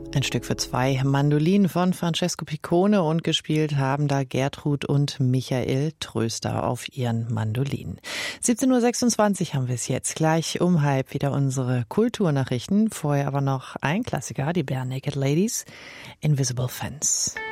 Ein Stück für zwei Mandolinen von Francesco Piccone und gespielt haben da Gertrud und Michael Tröster auf ihren Mandolinen. 17.26 Uhr haben wir es jetzt. Gleich um halb wieder unsere Kulturnachrichten. Vorher aber noch ein Klassiker, die Barenaked Ladies, Invisible Fence.